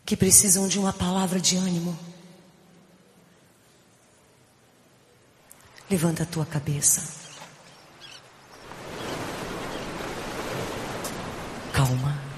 que precisam de uma palavra de ânimo. Levanta a tua cabeça. Calma.